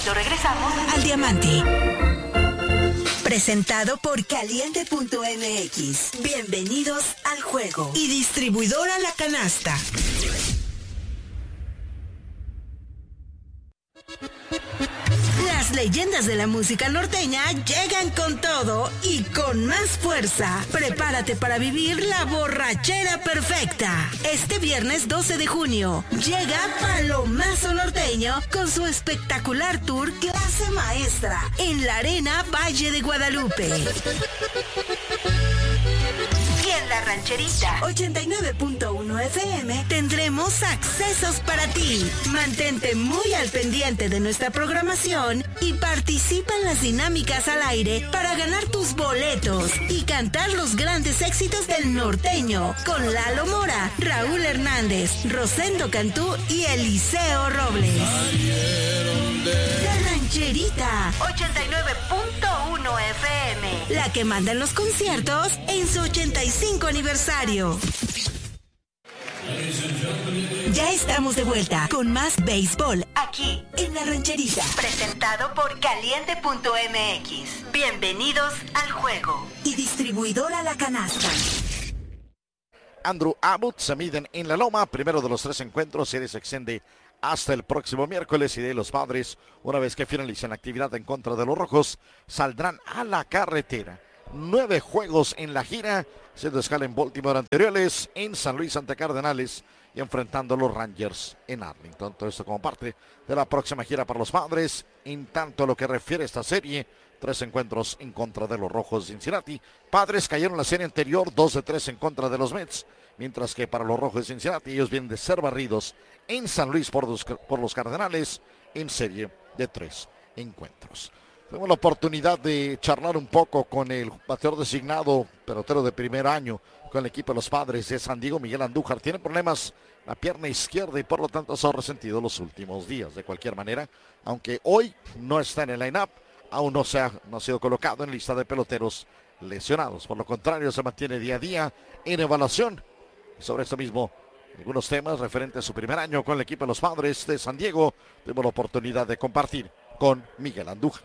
momento regresamos al Diamante. Presentado por Caliente.mx. Bienvenidos al juego. Y distribuidora La Canasta. Las leyendas de la música norteña llegan con todo y con más fuerza. Prepárate para vivir la borrachera perfecta. Este viernes 12 de junio llega Palomazo Norteño con su espectacular tour Clase Maestra en la Arena Valle de Guadalupe. Y en la Rancherita 89.1 FM tendremos accesos para ti. Mantente muy al pendiente de nuestra programación y participa en las dinámicas al aire para ganar tus boletos y cantar los grandes éxitos del norteño con Lalo Mora, Raúl Hernández, Rosendo Cantú y Eliseo Robles. La Rancherita 89.1 FM, la que manda en los conciertos en su 85 aniversario. Ya estamos de vuelta con más béisbol aquí en La Rancherita. Presentado por Caliente.mx. Bienvenidos al juego. Y distribuidora La Canasta. Andrew Abbott se miden en la loma. Primero de los 3 encuentros. Serie se extiende hasta el próximo miércoles y de los Padres, una vez que finalicen la actividad en contra de los Rojos, saldrán a la carretera. 9 juegos en la gira, siendo escala en Baltimore anteriores, en San Luis ante Cardenales y enfrentando a los Rangers en Arlington. Todo esto como parte de la próxima gira para los Padres. En tanto a lo que refiere a esta serie, 3 encuentros en contra de los Rojos de Cincinnati. Padres cayeron la serie anterior 2-3 en contra de los Mets, mientras que para los Rojos de Cincinnati ellos vienen de ser barridos en San Luis por los Cardenales en serie de 3 encuentros. Tenemos la oportunidad de charlar un poco con el bateador designado, pelotero de primer año, con el equipo de los Padres de San Diego, Miguel Andújar. Tiene problemas la pierna izquierda y por lo tanto se ha resentido los últimos días. De cualquier manera, aunque hoy no está en el line-up, aún no ha sido colocado en lista de peloteros lesionados. Por lo contrario, se mantiene día a día en evaluación. Sobre esto mismo, algunos temas referentes a su primer año con el equipo de los Padres de San Diego, tenemos la oportunidad de compartir con Miguel Andújar.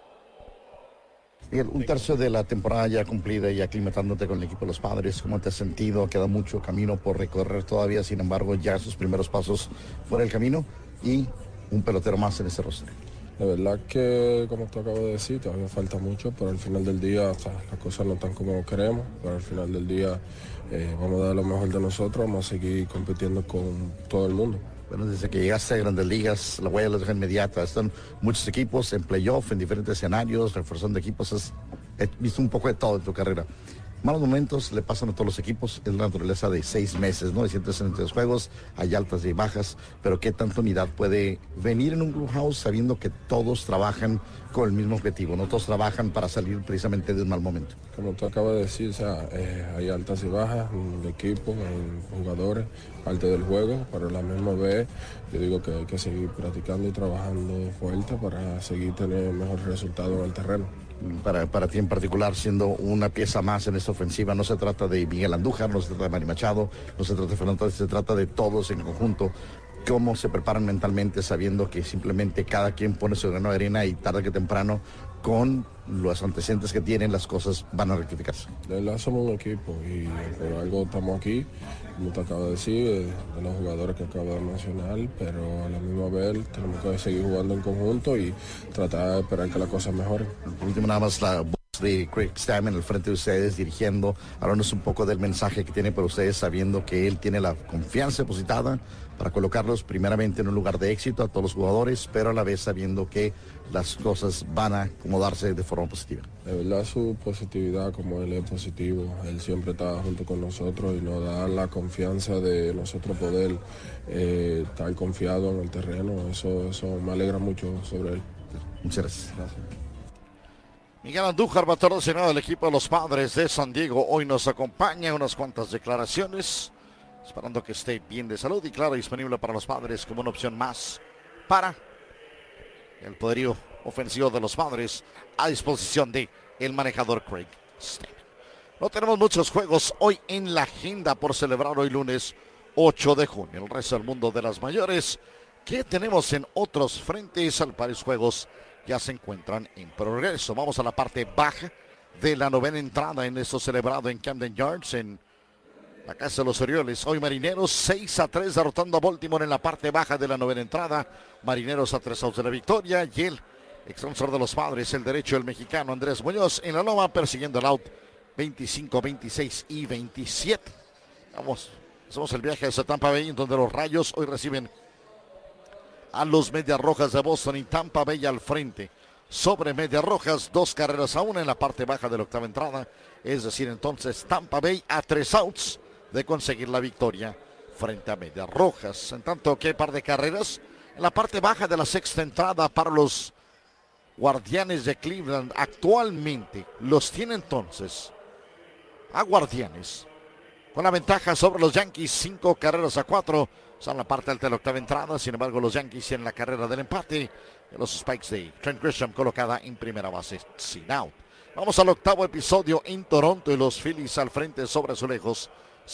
Miguel, un tercio de la temporada ya cumplida y aclimatándote con el equipo de los Padres, ¿cómo te has sentido? Queda mucho camino por recorrer todavía, sin embargo, ya sus primeros pasos fuera del camino y un pelotero más en ese roster. La verdad que, como te acabo de decir, todavía falta mucho, pero al final del día, o sea, las cosas no están como queremos, pero al final del día vamos a dar lo mejor de nosotros, vamos a seguir compitiendo con todo el mundo. Bueno, desde que llegaste a Grandes Ligas, la huella la deja inmediata. Están muchos equipos en playoff, en diferentes escenarios, reforzando equipos. Has visto un poco de todo en tu carrera. Malos momentos le pasan a todos los equipos, es la naturaleza de 6 meses, ¿no? De 162 juegos, hay altas y bajas, pero ¿qué tanta unidad puede venir en un clubhouse sabiendo que todos trabajan con el mismo objetivo, no todos trabajan para salir precisamente de un mal momento? Como tú acabas de decir, o sea, hay altas y bajas en el equipo, en jugadores, parte del juego, pero a la misma vez yo digo que hay que seguir practicando y trabajando fuerte para seguir teniendo mejores resultados en el terreno. Para ti en particular, siendo una pieza más en esta ofensiva, no se trata de Miguel Andújar, no se trata de Manny Machado, no se trata de Fernando, se trata de todos en conjunto. ¿Cómo se preparan mentalmente sabiendo que simplemente cada quien pone su grano de arena y tarde que temprano, con los antecedentes que tienen, las cosas van a rectificarse? De verdad somos un equipo y por algo estamos aquí, como te acabo de decir, de los jugadores que acabo de mencionar, pero a la misma vez tenemos que seguir jugando en conjunto y tratar de esperar que las cosas mejoren. Por último, nada más la voz de Craig Stammen al frente de ustedes, dirigiendo, hablándonos un poco del mensaje que tiene para ustedes, sabiendo que él tiene la confianza depositada para colocarlos primeramente en un lugar de éxito a todos los jugadores, pero a la vez sabiendo que las cosas van a acomodarse de forma positiva. De verdad su positividad, como él es positivo, él siempre está junto con nosotros y nos da la confianza de nosotros poder estar confiado en el terreno. Eso me alegra mucho sobre él. Muchas gracias. Miguel Andújar, bateador designado del equipo de los Padres de San Diego, hoy nos acompaña, unas cuantas declaraciones, esperando que esté bien de salud y claro, disponible para los Padres como una opción más para el poderío ofensivo de los Padres a disposición de el manejador Craig Stammen. No tenemos muchos juegos hoy en la agenda por celebrar hoy lunes 8 de junio. El resto del mundo de las mayores ¿Qué tenemos en otros frentes? Varios juegos ya se encuentran en progreso. Vamos a la parte baja de la novena entrada en esto celebrado en Camden Yards, en la casa de los Orioles. Hoy Marineros 6-3 derrotando a Baltimore en la parte baja de la novena entrada. Marineros a 3 outs de la victoria, y el extensor de los Padres, el derecho del mexicano Andrés Muñoz, en la loma persiguiendo el out 25, 26 y 27. Vamos, hacemos el viaje hacia Tampa Bay, en donde los Rayos hoy reciben a los Medias Rojas de Boston, y Tampa Bay al frente sobre Medias Rojas, 2-1 en la parte baja de la octava entrada. Es decir, entonces Tampa Bay a 3 outs de conseguir la victoria frente a Medias Rojas. En tanto que par de carreras en la parte baja de la sexta entrada para los Guardianes de Cleveland. Actualmente los tiene entonces a Guardianes con la ventaja sobre los Yankees, 5-4. Son la parte alta de la octava entrada. Sin embargo, los Yankees tienen la carrera del empate. Los Spikes de Trent Grisham colocada en primera base sin out. Vamos al octavo episodio en Toronto, y los Phillies al frente sobre Azulejos,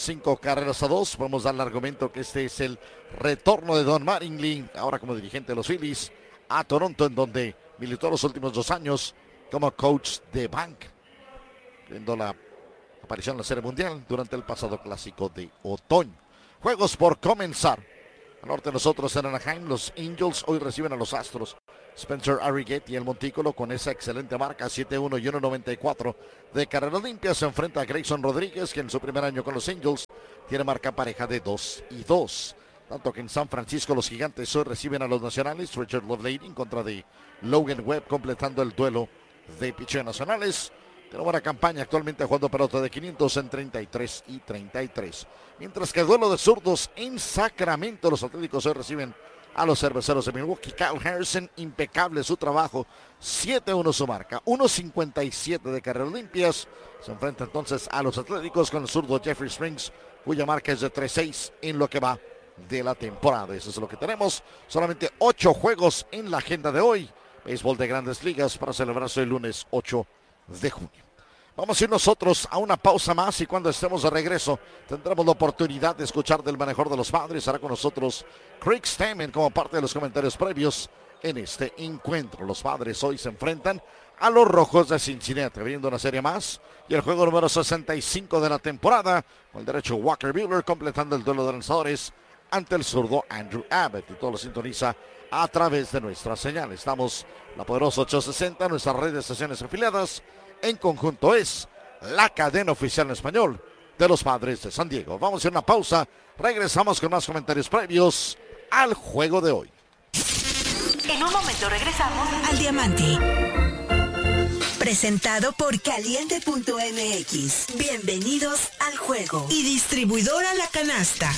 5-2. Podemos dar el argumento que este es el retorno de Don Mattingly, ahora como dirigente de los Phillies, a Toronto, en donde militó los últimos 2 años como coach de bank, viendo la aparición en la Serie Mundial durante el pasado Clásico de Otoño. Juegos por comenzar. Al norte nosotros en Anaheim, los Angels hoy reciben a los Astros. Spencer Arrighetti, el montículo, con esa excelente marca, 7-1 y 1.94 de carreras limpias, se enfrenta a Grayson Rodríguez, que en su primer año con los Angels tiene marca pareja de 2-2. Tanto que en San Francisco los Gigantes hoy reciben a los Nacionales. Richard Lovelady en contra de Logan Webb, completando el duelo de picheo nacionales. Tiene buena campaña actualmente jugando pelota de 500 en 33 y 33. Mientras que el duelo de zurdos en Sacramento, los Atléticos hoy reciben a los Cerveceros de Milwaukee. Kyle Harrison, impecable su trabajo, 7-1 su marca, 1.57 de carreras limpias. Se enfrenta entonces a los Atléticos con el zurdo Jeffrey Springs, cuya marca es de 3-6 en lo que va de la temporada. Eso es lo que tenemos. Solamente 8 juegos en la agenda de hoy. Béisbol de Grandes Ligas para celebrarse el lunes 8 de junio. Vamos a ir nosotros a una pausa más, y cuando estemos de regreso tendremos la oportunidad de escuchar del mejor de los Padres. Hará con nosotros Craig Stammen como parte de los comentarios previos en este encuentro. Los Padres hoy se enfrentan a los Rojos de Cincinnati, abriendo una serie más, y el juego número 65 de la temporada, con el derecho Walker Buehler completando el duelo de lanzadores ante el zurdo Andrew Abbott, y todo lo sintoniza a través de nuestra señal. Estamos la poderosa 860, nuestras redes de estaciones afiliadas. En conjunto es la cadena oficial en español de los Padres de San Diego. Vamos a hacer una pausa. Regresamos con más comentarios previos al juego de hoy. En un momento regresamos al Diamante. Presentado por Caliente.mx. Bienvenidos al juego. Y distribuidora La Canasta.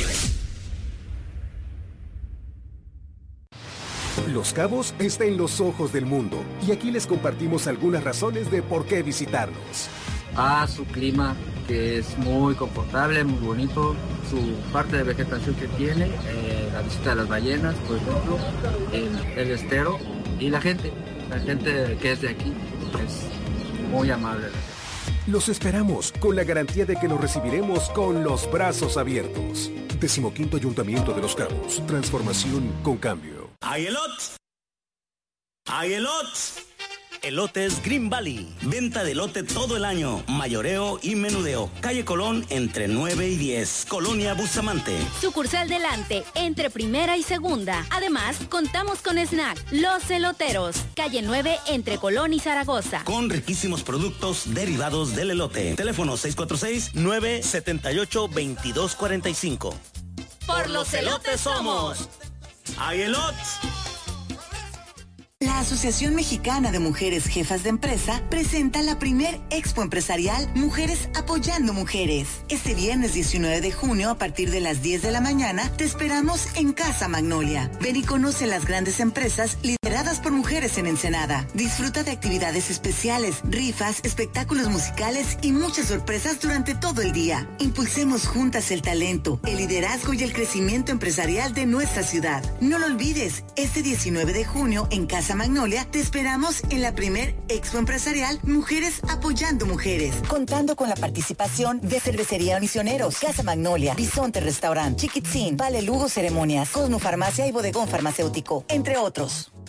Los Cabos está en los ojos del mundo, y aquí les compartimos algunas razones de por qué visitarnos. Su clima, que es muy confortable, muy bonito, su parte de vegetación que tiene, la visita de las ballenas, por ejemplo, el estero, y la gente que es de aquí es muy amable. Los esperamos con la garantía de que los recibiremos con los brazos abiertos. 15º Ayuntamiento de Los Cabos. Transformación con cambio. ¡Hay elotes! ¡Hay elotes! Elotes Green Valley. Venta de elote todo el año. Mayoreo y menudeo. Calle Colón entre 9 y 10. Colonia Bustamante. Sucursal Delante, entre primera y segunda. Además, contamos con snack. Los Eloteros. Calle 9 entre Colón y Zaragoza. Con riquísimos productos derivados del elote. Teléfono 646-978-2245. Por los elotes somos. ¡Hay elotes! La Asociación Mexicana de Mujeres Jefas de Empresa presenta la primer expo empresarial Mujeres Apoyando Mujeres. Este viernes 19 de junio a partir de las 10 de la mañana te esperamos en Casa Magnolia. Ven y conoce las grandes empresas lideradas lideradas por mujeres en Ensenada. Disfruta de actividades especiales, rifas, espectáculos musicales y muchas sorpresas durante todo el día. Impulsemos juntas el talento, el liderazgo y el crecimiento empresarial de nuestra ciudad. No lo olvides, este 19 de junio en Casa Magnolia te esperamos en la primer Expo Empresarial Mujeres Apoyando Mujeres, contando con la participación de Cervecería Misioneros, Casa Magnolia, Bisonte Restaurant, Chiquitzín, Vale Lugo Ceremonias, Cosmo Farmacia y Bodegón Farmacéutico, entre otros.